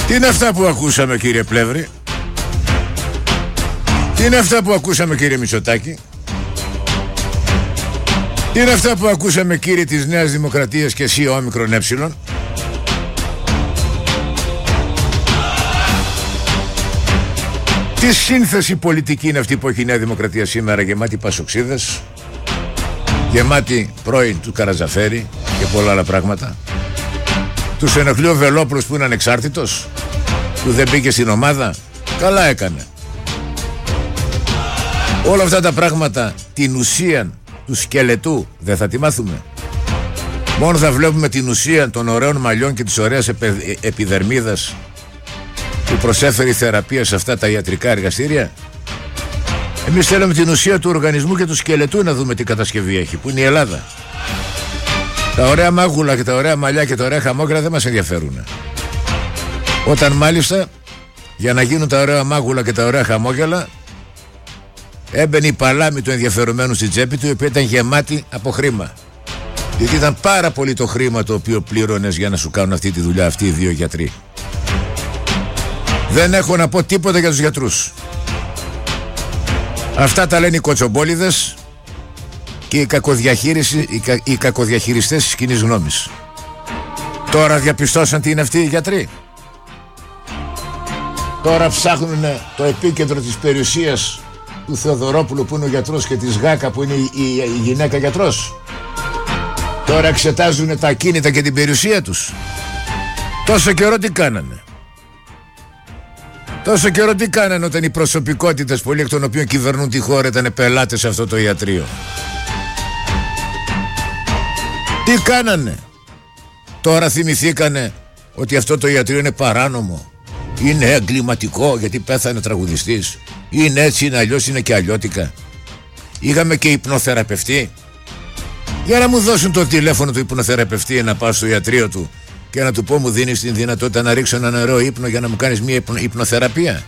Τι είναι αυτά που ακούσαμε, κύριε Πλεύρη? Τι είναι αυτά που ακούσαμε, κύριε Μητσοτάκη? Τι είναι αυτά που ακούσαμε, κύριε της Νέας Δημοκρατίας και εσύ όμικρον έψιλον? Τι σύνθεση πολιτική είναι αυτή που έχει η Νέα Δημοκρατία σήμερα, γεμάτη πασοξίδες, γεμάτη πρώην του Καρατζαφέρη και πολλά άλλα πράγματα? Τους ενοχλεί ο Βελόπουλος που είναι ανεξάρτητος, που δεν μπήκε στην ομάδα? Καλά έκανε. Όλα αυτά τα πράγματα, την ουσία του σκελετού δεν θα τη μάθουμε? Μόνο θα βλέπουμε την ουσία των ωραίων μαλλιών και της ωραίας επιδερμίδας που προσέφερε η θεραπεία σε αυτά τα ιατρικά εργαστήρια? Εμείς θέλουμε την ουσία του οργανισμού και του σκελετού να δούμε τι κατασκευή έχει, που είναι η Ελλάδα. Τα ωραία μάγουλα και τα ωραία μαλλιά και τα ωραία χαμόγελα δεν μας ενδιαφέρουν. Όταν μάλιστα για να γίνουν τα ωραία μάγουλα και τα ωραία χαμόγελα έμπαινε η παλάμη του ενδιαφερομένου στην τσέπη του, η οποία ήταν γεμάτη από χρήμα. Γιατί ήταν πάρα πολύ το χρήμα το οποίο πλήρωνες για να σου κάνουν αυτή τη δουλειά αυτοί οι δύο γιατροί. Δεν έχω να πω τίποτα για τους γιατρούς. Αυτά τα λένε οι κοτσομπόλιδες και οι κακοδιαχειριστές της κοινής γνώμης. Τώρα διαπιστώσαν τι είναι αυτοί οι γιατροί. Τώρα ψάχνουν το επίκεντρο της περιουσίας του Θεοδωρόπουλου που είναι ο γιατρός και της Γάκα που είναι η γυναίκα γιατρός. Τώρα εξετάζουν τα ακίνητα και την περιουσία τους. Τόσο καιρό τι κάνανε? Τόσο καιρό τι κάνανε όταν οι προσωπικότητες, πολλοί εκ των οποίων κυβερνούν τη χώρα, ήταν πελάτες σε αυτό το ιατρείο? Τι κάνανε? Τώρα θυμηθήκανε ότι αυτό το ιατρείο είναι παράνομο, είναι εγκληματικό γιατί πέθανε τραγουδιστής, είναι έτσι, είναι αλλιώς, είναι και αλλιώτικα? Είχαμε και υπνοθεραπευτή. Για να μου δώσουν το τηλέφωνο του υπνοθεραπευτή, να πάω στο ιατρείο του και να του πω, μου δίνεις την δυνατότητα να ρίξω ένα νερό ύπνο για να μου κάνεις μια υπνοθεραπεία?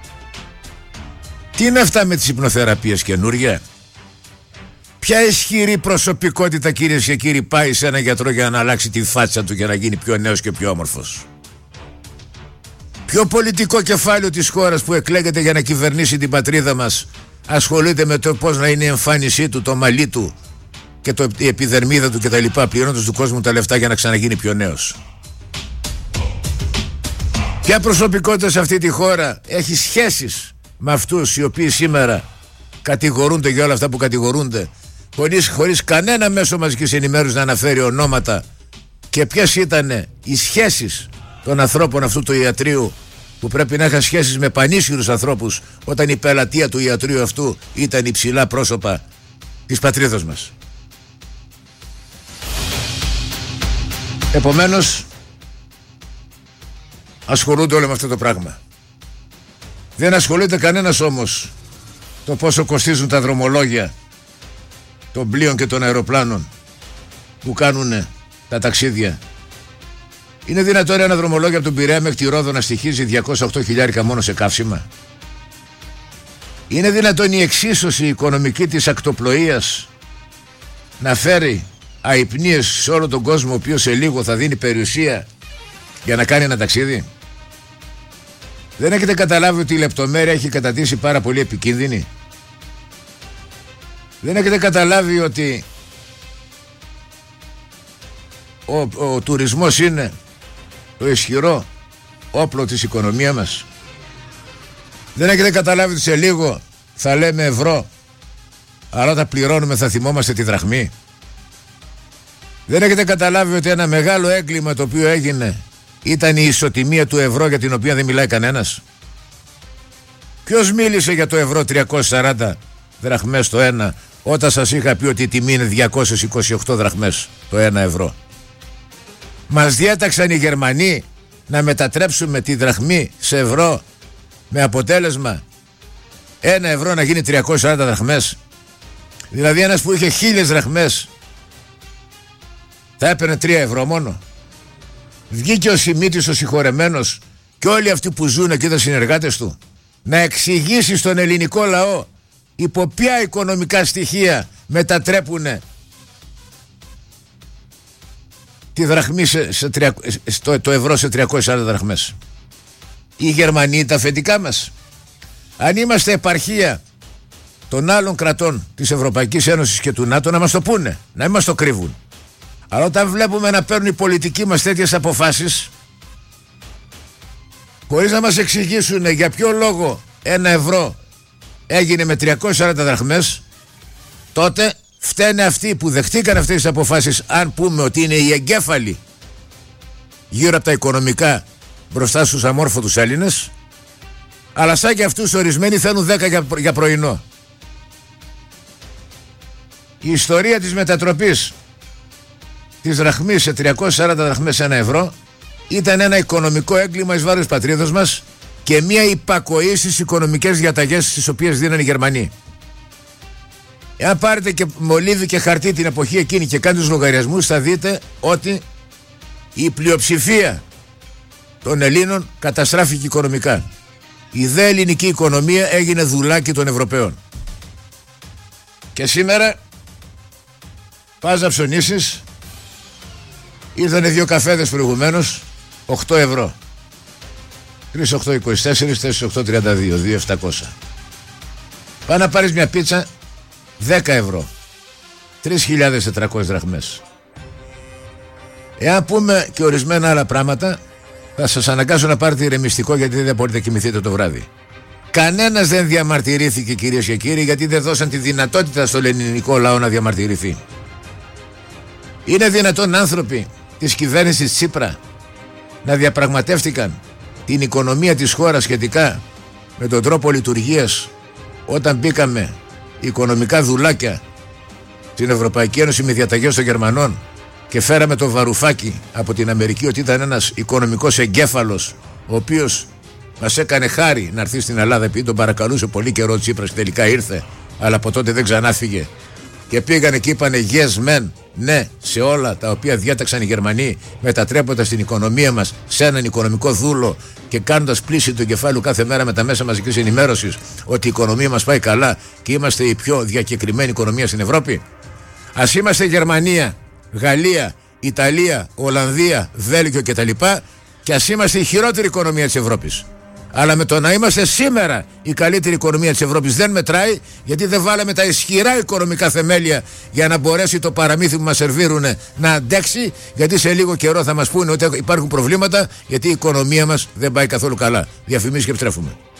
Τι είναι αυτά με τις υπνοθεραπείες καινούρια? Ποια ισχυρή προσωπικότητα, κυρίες και κύριοι, πάει σε έναν γιατρό για να αλλάξει τη φάτσα του για να γίνει πιο νέος και πιο όμορφος? Ποιο πολιτικό κεφάλαιο της χώρας που εκλέγεται για να κυβερνήσει την πατρίδα μας ασχολείται με το πώς να είναι η εμφάνισή του, το μαλλί του και η επιδερμίδα του κτλ, πληρώνοντας του κόσμου τα λεφτά για να ξαναγίνει πιο νέος? Ποια προσωπικότητα σε αυτή τη χώρα έχει σχέσεις με αυτούς οι οποίοι σήμερα κατηγορούνται για όλα αυτά που κατηγορούνται, χωρίς κανένα μέσο μαζικής ενημέρωσης να αναφέρει ονόματα, και ποιες ήταν οι σχέσεις των ανθρώπων αυτού του ιατρείου, που πρέπει να είχαν σχέσεις με πανίσχυρους ανθρώπους όταν η πελατεία του ιατρείου αυτού ήταν υψηλά πρόσωπα της πατρίδος μας? Επομένως ασχολούνται όλοι με αυτό το πράγμα. Δεν ασχολείται κανένας όμως το πόσο κοστίζουν τα δρομολόγια των πλοίων και των αεροπλάνων που κάνουν τα ταξίδια. Είναι δυνατόν ένα δρομολόγιο από τον Πειραιά μέχρι τη Ρόδο να στοιχίζει 208.000 μόνο σε καύσιμα? Είναι δυνατόν η εξίσωση οικονομική της ακτοπλοείας να φέρει αϊπνίες σε όλο τον κόσμο, ο οποίος σε λίγο θα δίνει περιουσία για να κάνει ένα ταξίδι? Δεν έχετε καταλάβει ότι η λεπτομέρεια έχει κατατήσει πάρα πολύ επικίνδυνη? Δεν έχετε καταλάβει ότι ο τουρισμός είναι το ισχυρό όπλο της οικονομίας μας? Δεν έχετε καταλάβει ότι σε λίγο θα λέμε ευρώ, αλλά όταν πληρώνουμε θα θυμόμαστε τη δραχμή? Δεν έχετε καταλάβει ότι ένα μεγάλο έγκλημα το οποίο έγινε ήταν η ισοτιμία του ευρώ, για την οποία δεν μιλάει κανένας? Ποιος μίλησε για το ευρώ 340 δραχμές το ένα, όταν σας είχα πει ότι η τιμή είναι 228 δραχμές το 1 ευρώ? Μας διέταξαν οι Γερμανοί να μετατρέψουμε τη δραχμή σε ευρώ, με αποτέλεσμα 1 ευρώ να γίνει 340 δραχμές. Δηλαδή ένας που είχε 1.000 δραχμές θα έπαιρνε 3 ευρώ μόνο. Βγήκε ο Σιμίτης ο συγχωρεμένος και όλοι αυτοί που ζουν εκεί, τα συνεργάτες του, να εξηγήσει στον ελληνικό λαό υπό ποια οικονομικά στοιχεία μετατρέπουν τη δραχμή το ευρώ σε 340 δραχμές. οι Γερμανοί τα αφεντικά μας? Αν είμαστε επαρχία των άλλων κρατών της Ευρωπαϊκής Ένωσης και του ΝΑΤΟ, να μας το πούνε, να μην μας το κρύβουν. Αλλά όταν βλέπουμε να παίρνουν οι πολιτικοί μας τέτοιες αποφάσεις, χωρίς να μας εξηγήσουν για ποιο λόγο 1 ευρώ έγινε με 340 δραχμές, τότε φταίνε αυτοί που δεχτήκαν αυτές τις αποφάσεις, αν πούμε ότι είναι οι εγκέφαλοι γύρω από τα οικονομικά μπροστά στους αμόρφωτους Έλληνες, αλλά σαν και αυτούς ορισμένοι θέλουν 10 για πρωινό. Η ιστορία της μετατροπής της δραχμής σε 340 δραχμές 1 ευρώ ήταν ένα οικονομικό έγκλημα εις βάρος πατρίδος μας και μια υπακοή στις οικονομικές διαταγές τις οποίες δίνανε οι Γερμανοί. Εάν πάρετε και μολύβι και χαρτί την εποχή εκείνη και κάνετε τους λογαριασμούς, θα δείτε ότι η πλειοψηφία των Ελλήνων καταστράφηκε οικονομικά. Η δε ελληνική οικονομία έγινε δουλάκι των Ευρωπαίων. Και σήμερα πας να ψωνίσεις, ήρθανε 2 καφέδες προηγουμένως 8 ευρώ. 3,824, 4,832, 2,700. Πά να πάρεις μια πίτσα 10 ευρώ, 3.400 δραχμές. Εάν πούμε και ορισμένα άλλα πράγματα, θα σας αναγκάσω να πάρετε ηρεμιστικό, γιατί δεν μπορείτε να κοιμηθείτε το βράδυ. Κανένας δεν διαμαρτυρήθηκε, κυρίες και κύριοι, γιατί δεν δώσαν τη δυνατότητα στον ελληνικό λαό να διαμαρτυρηθεί. Είναι δυνατόν άνθρωποι της κυβέρνησης Τσίπρα να διαπραγματεύτηκαν την οικονομία της χώρας σχετικά με τον τρόπο λειτουργίας όταν μπήκαμε οικονομικά δουλάκια στην Ευρωπαϊκή Ένωση με διαταγές των Γερμανών και φέραμε το Βαρουφάκι από την Αμερική ότι ήταν ένας οικονομικός εγκέφαλος, ο οποίος μας έκανε χάρη να έρθει στην Ελλάδα επειδή τον παρακαλούσε πολύ καιρό ο Τσίπρας και τελικά ήρθε, αλλά από τότε δεν ξανάφυγε. Και πήγανε και είπανε yes men, ναι, σε όλα τα οποία διάταξαν οι Γερμανοί, μετατρέποντας την οικονομία μας σε έναν οικονομικό δούλο και κάνοντας πλήση του κεφάλου κάθε μέρα με τα μέσα μαζικής ενημέρωσης ότι η οικονομία μας πάει καλά και είμαστε η πιο διακεκριμένη οικονομία στην Ευρώπη. Ας είμαστε Γερμανία, Γαλλία, Ιταλία, Ολλανδία, Βέλγιο κτλ. Και ας είμαστε η χειρότερη οικονομία της Ευρώπης. Αλλά με το να είμαστε σήμερα η καλύτερη οικονομία της Ευρώπης δεν μετράει, γιατί δεν βάλαμε τα ισχυρά οικονομικά θεμέλια για να μπορέσει το παραμύθι που μας σερβίρουν να αντέξει, γιατί σε λίγο καιρό θα μας πούνε ότι υπάρχουν προβλήματα, γιατί η οικονομία μας δεν πάει καθόλου καλά. Διαφημίσεις και επιστρέφουμε.